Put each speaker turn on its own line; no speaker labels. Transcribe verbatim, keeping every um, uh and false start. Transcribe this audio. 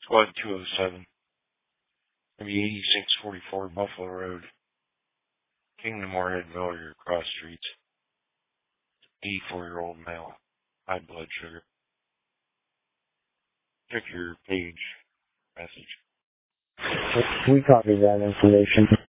Squad two oh seven, maybe eighty-six forty-four Buffalo Road, Kingdom Moorhead, Village, cross streets. eighty-four-year-old male, high blood sugar. Check your page message.
We copy that information.